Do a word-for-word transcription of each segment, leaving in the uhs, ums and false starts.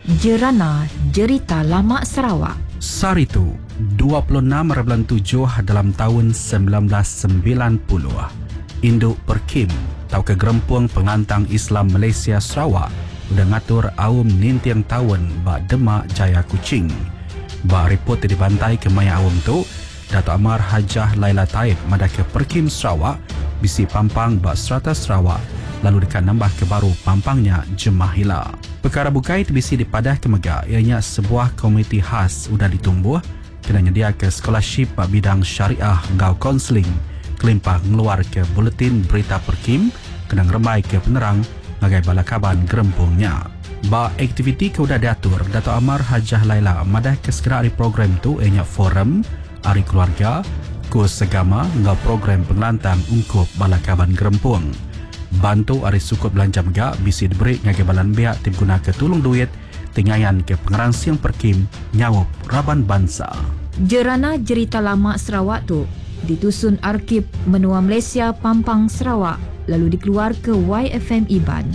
Jerana Jerita Lama Sarawak. Saritu, dua puluh enam bulan tujuh dalam tahun sembilan belas sembilan puluh. Induk Perkim, tau ke gerempung pengantang Islam Malaysia Sarawak, udah ngatur awam nintiang tahun ba Demak Jaya Kuching. Ba report dibantai ke maya awam tu, Dato' Amar Hajah Laila Taib madah ke Perkim Sarawak, bisi pampang ba Serata Sarawak, lalu dekat nambah ke baru pampangnya Jemaah Hila. Perkara bukai bisi dipadah ke Mega, ianya sebuah komuniti khas udah ditumbuh, kena nyedia ke scholarship ba bidang syariah ngau konseling, kelimpah ngeluar ke buletin berita Perkim, kena ngeremai ke penerang, ngagai balakaban gerempungnya. Ba aktiviti ke udah diatur, Dato' Amar Hajah Laila madah ke segera hari program tu, ianya forum, hari keluarga, kurs agama, ngau program pengelantang ungkup balakaban gerempung. Bantu hari sukup belanja Mega bisi diberi ngagai balan biak tim guna ke tulung duit tinggayan ke pengarang siang Perkim nyawup Raban Bangsa. Jerana Jerita Lama Sarawak tu ditusun Arkib Menua Malaysia Pampang Sarawak lalu dikeluar ke Y F M Iban.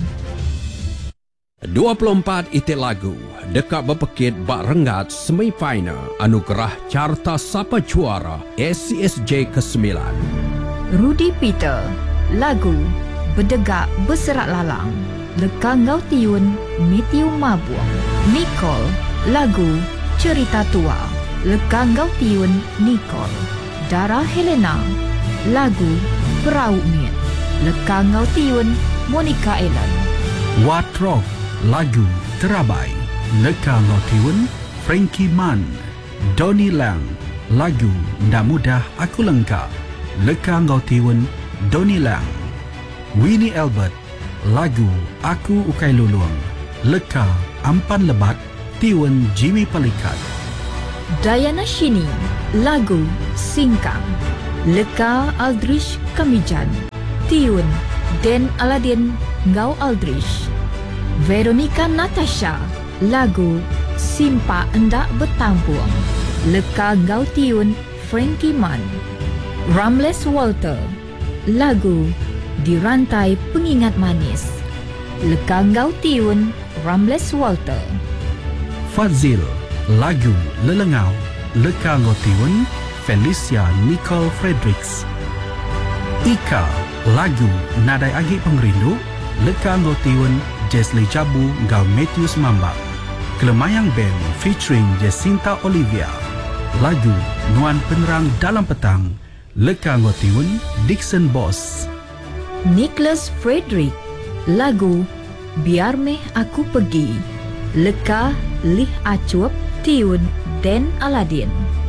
dua puluh empat itik lagu dekat berpekit bak renggat semifinal anugerah Carta Sapa Juara S C S J ke sembilan. Rudy Peter, lagu Berdegak Berserak Lalang, Leka Ngau Tiun Matthew Mabuang. Nicole, lagu Cerita Tua, Leka Ngau Tiun Nicole. Dara Helena, lagu Perahu Miet, Leka Ngau Tiun Monica Ellen. Watrok, lagu Terabai, Leka Ngau Tiun Frankie Man. Donnie Lang, lagu Ndak Mudah Aku Lengkap, Leka Ngau Tiun Donnie Lang. Winnie Albert, lagu Aku Ukai Luluang, Leka Ampan Lebat Tiun Jimmy Palikat. Diana Shini, lagu Singkang, Leka Aldrich Kamijan, Tiun Den Aladin Ngau Aldrich. Veronica Natasha, lagu Simpa Endak Bertampuang, Leka Ngau Tiun Frankie Man. Ramles Walter, lagu Dirantai Pengingat Manis, Leka Ngau Tiun Ramles Walter. Fazil, lagu Lelengau, Leka Ngau Tiun Felicia Nicole Fredericks. Ika, lagu Nadai Agi Pengrindu, Leka Ngau Tiun Jesli Jabu Ngau Matthews Mambak. Kelemayang Band featuring Jacinta Olivia, lagu Nuan Penerang Dalam Petang, Leka Ngau Tiun Dixon Boss. Nicholas Frederick, lagu Biar Meh Aku Pergi, Leka Lih Acuap Tiun Den Aladin.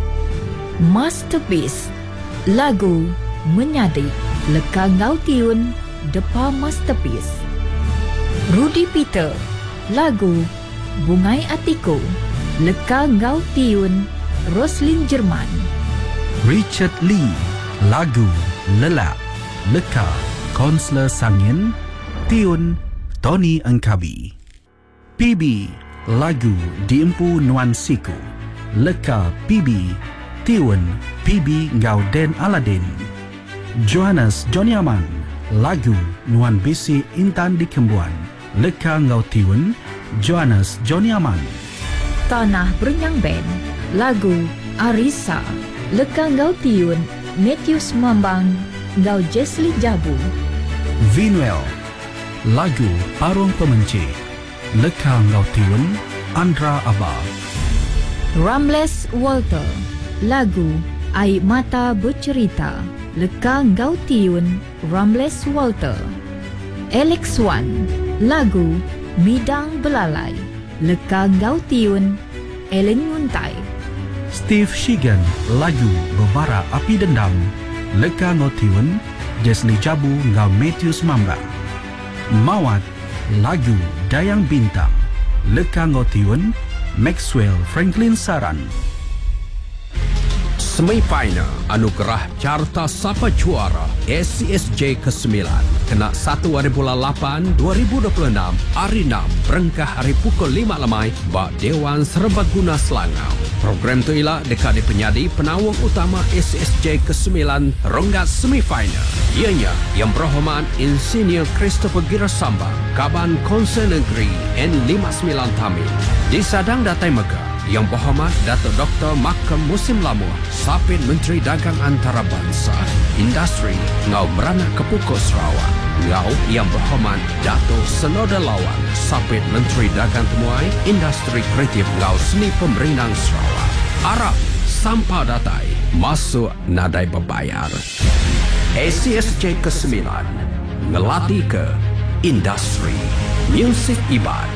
Masterpiece, lagu Menyadik, Leka Ngau Tiun Depa Masterpiece. Rudy Peter, lagu Bungai Atiku, Leka Ngau Tiun Roslyn Jerman. Richard Lee, lagu Lelak, Leka Konsler Sangin Tiun Tony Engkabi. P B, lagu Diempu Nuan Siku, Leka P B Tiun P B Ngau Den Aladin. Johannes Joniaman, lagu Nuan Bisi Intan di Kembuan, Leka Ngau Tiun Johannes Joniaman. Tanah Berenyang Band, lagu Arisa, Leka Ngau Tiun Matthews Mambang Ngau Jesli Jabu. Vinuel, lagu Parung Pemenci, Leka Ngau Tiun Andra Abah. Ramles Walter, lagu Air Mata Bercerita, Leka Ngau Tiun Ramles Walter. Alex Wan, lagu Midang Belalai, Leka Ngau Tiun Ellen Yuntai. Steve Shigan, lagu Bebara Api Dendam, Leka Ngau Tiun Jesli Jabu Ngau Matthews Mambang. Mawat, lagu Dayang Bintang, Leka Ngau Tiun Maxwell Franklin Saran. Semifinal anugerah Carta Sapa Juara S C S J ke sembilan kena satu hari bulan lapan dua ribu dua puluh enam hari enam berengkah hari pukul lima lemai bak Dewan Serbaguna Selangau. Program tu ialah dekat di penyadi penawang utama S C S J ke sembilan ronggat semifinal. Ianya Yang Berhormat Insinyur Christopher Girasambang, Kaban Konsel Negeri N lima puluh sembilan Tamil. Di Sadang Datai Megah, Yang Berhormat Datuk Doktor Makam Musim Lamuh, Sapit Menteri Dagang Antarabangsa, Industri Ngau Beranak Kepukul Sarawak. Ngau Yang Berhormat Datuk Senoda Lawan, Sapit Menteri Dagang Temuai, Industri Kreatif Ngau Seni Pemerinang Sarawak. Arab Sampah Datai masuk nadai berbayar. A C S J kesembilan ngelatih ke industri muzik ibad.